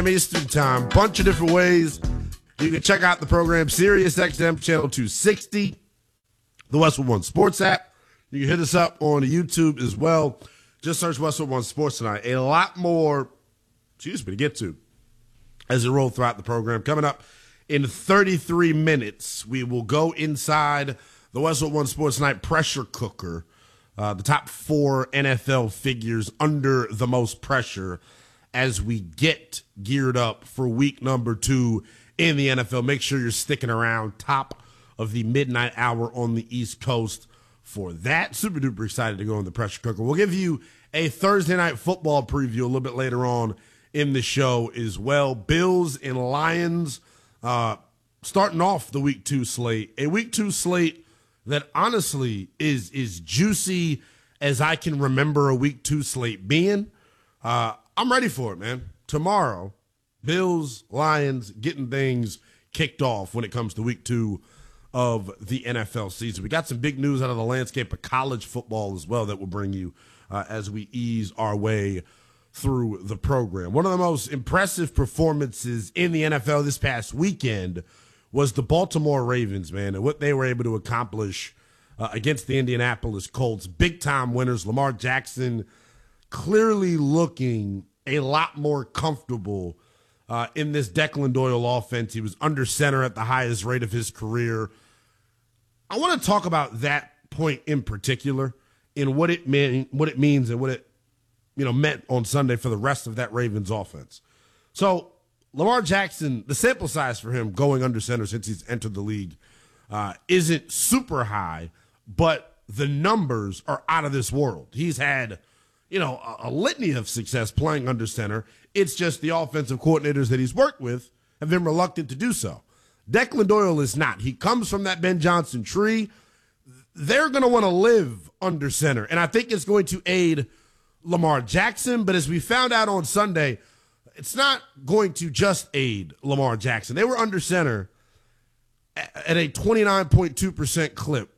Eastern Time. Bunch of different ways. You can check out the program, SiriusXM Channel 260, the Westwood One Sports app. You can hit us up on YouTube as well. Just search Westwood One Sports tonight. A lot more, to get to as we roll throughout the program. Coming up in 33 minutes, we will go inside the Westwood One Sports Night pressure cooker. The top 4 NFL figures under the most pressure as we get geared up for week number 2 in the NFL. Make sure you're sticking around, top of the midnight hour on the East Coast for that. Super duper excited to go in the pressure cooker. We'll give you a Thursday night football preview a little bit later on in the show as well. Bills and Lions starting off the week 2 slate. A week 2 slate that honestly is juicy as I can remember a week 2 slate being. I'm ready for it, man. Tomorrow, Bills, Lions, getting things kicked off when it comes to week 2 of the NFL season. We got some big news out of the landscape of college football as well that will bring you as we ease our way through the program. One of the most impressive performances in the NFL this past weekend was the Baltimore Ravens, man, and what they were able to accomplish against the Indianapolis Colts. Big-time winners. Lamar Jackson clearly looking a lot more comfortable in this Declan Doyle offense. He was under center at the highest rate of his career. I want to talk about that point in particular and what it means and what it meant on Sunday for the rest of that Ravens offense. So Lamar Jackson, the sample size for him going under center since he's entered the league isn't super high, but the numbers are out of this world. He's had a litany of success playing under center. It's just the offensive coordinators that he's worked with have been reluctant to do so. Declan Doyle is not. He comes from that Ben Johnson tree. They're going to want to live under center, and I think it's going to aid Lamar Jackson. But as we found out on Sunday, it's not going to just aid Lamar Jackson. They were under center at a 29.2% clip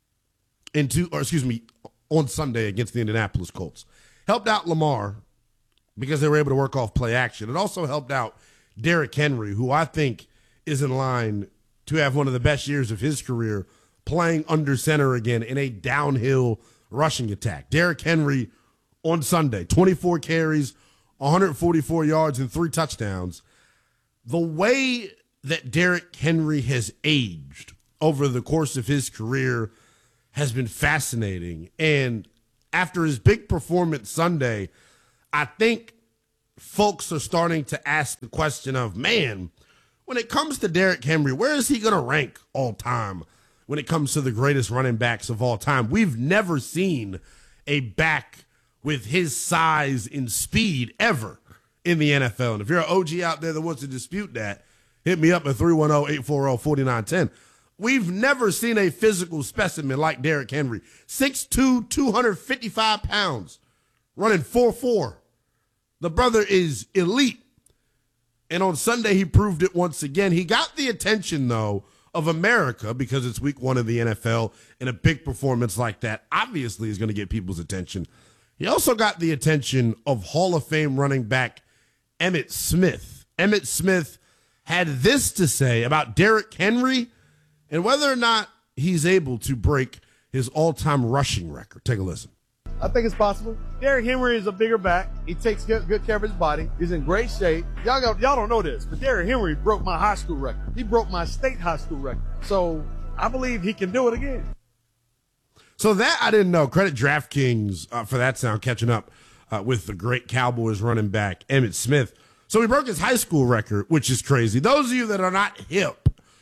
on Sunday against the Indianapolis Colts. Helped out Lamar because they were able to work off play action. It also helped out Derrick Henry, who I think is in line to have one of the best years of his career playing under center again in a downhill rushing attack. Derrick Henry on Sunday, 24 carries, 144 yards, and 3 touchdowns. The way that Derrick Henry has aged over the course of his career has been fascinating. And after his big performance Sunday, I think folks are starting to ask the question of, man, when it comes to Derrick Henry, where is he going to rank all time when it comes to the greatest running backs of all time? We've never seen a back with his size and speed ever in the NFL. And if you're an OG out there that wants to dispute that, hit me up at 310-840-4910. We've never seen a physical specimen like Derrick Henry. 6'2", 255 pounds, running 4.4. The brother is elite. And on Sunday, he proved it once again. He got the attention, though, of America because it's week 1 of the NFL, and a big performance like that obviously is going to get people's attention. He also got the attention of Hall of Fame running back Emmitt Smith. Emmitt Smith had this to say about Derrick Henry and whether or not he's able to break his all-time rushing record. Take a listen. I think it's possible. Derrick Henry is a bigger back. He takes good care of his body. He's in great shape. Y'all don't know this, but Derrick Henry broke my high school record. He broke my state high school record. So I believe he can do it again. So that I didn't know. Credit DraftKings for that sound, catching up with the great Cowboys running back, Emmitt Smith. So he broke his high school record, which is crazy. Those of you that are not hip,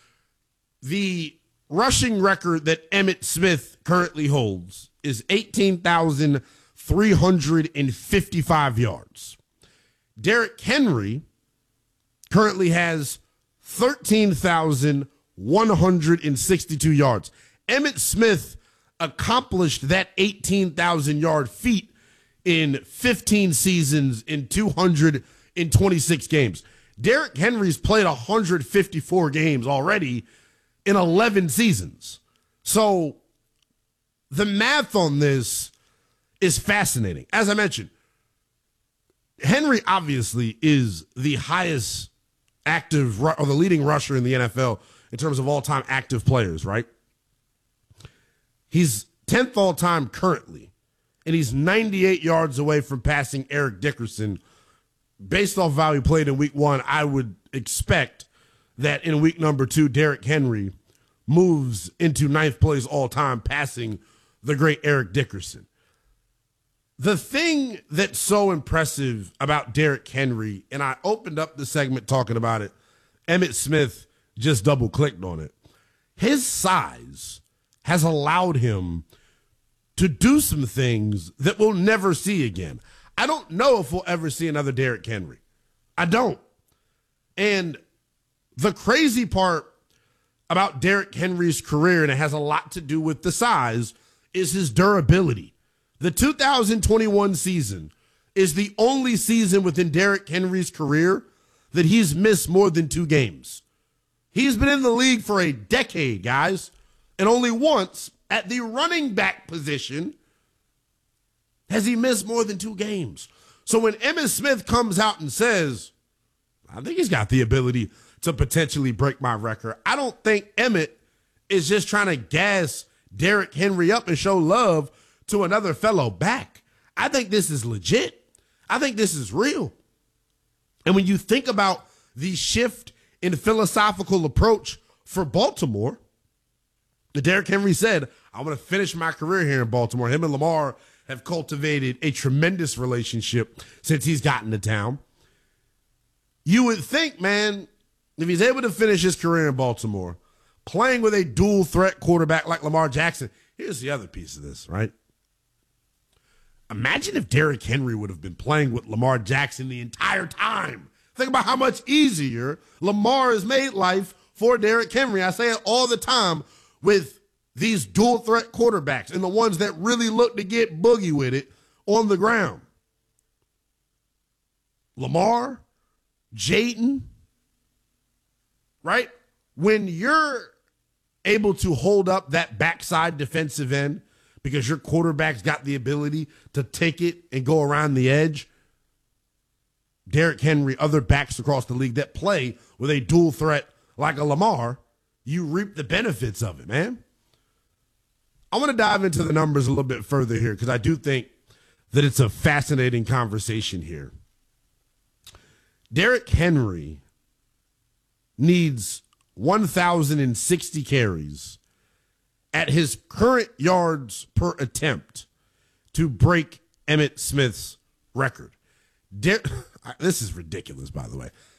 the rushing record that Emmitt Smith currently holds is 18,355 yards. Derrick Henry currently has 13,162 yards. Emmitt Smith accomplished that 18,000-yard feat in 15 seasons in 226 games. Derrick Henry's played 154 games already in 11 seasons. So the math on this is fascinating. As I mentioned, Henry obviously is the highest active or the leading rusher in the NFL in terms of all-time active players, right? He's 10th all-time currently, and he's 98 yards away from passing Eric Dickerson. Based off how he played in week 1, I would expect that in week number 2, Derrick Henry moves into 9th place all-time, passing the great Eric Dickerson. The thing that's so impressive about Derrick Henry, and I opened up the segment talking about it, Emmitt Smith just double-clicked on it. His size has allowed him to do some things that we'll never see again. I don't know if we'll ever see another Derrick Henry. I don't. And the crazy part about Derrick Henry's career, and it has a lot to do with the size, is his durability. The 2021 season is the only season within Derrick Henry's career that he's missed more than 2 games. He's been in the league for a decade, guys, and only once at the running back position has he missed more than 2 games. So when Emmitt Smith comes out and says, I think he's got the ability to potentially break my record, I don't think Emmitt is just trying to gas Derrick Henry up and show love to another fellow back. I think this is legit. I think this is real. And when you think about the shift in philosophical approach for Baltimore, Derrick Henry said, I want to finish my career here in Baltimore. Him and Lamar have cultivated a tremendous relationship since he's gotten to town. You would think, man, if he's able to finish his career in Baltimore, playing with a dual threat quarterback like Lamar Jackson, here's the other piece of this, right? Imagine if Derrick Henry would have been playing with Lamar Jackson the entire time. Think about how much easier Lamar has made life for Derrick Henry. I say it all the time with these dual threat quarterbacks and the ones that really look to get boogie with it on the ground. Lamar, Jayden, right? When you're able to hold up that backside defensive end because your quarterback's got the ability to take it and go around the edge, Derrick Henry, other backs across the league that play with a dual threat like a Lamar, you reap the benefits of it, man. I want to dive into the numbers a little bit further here because I do think that it's a fascinating conversation here. Derrick Henry needs 1,060 carries at his current yards per attempt to break Emmitt Smith's record. This is ridiculous, by the way.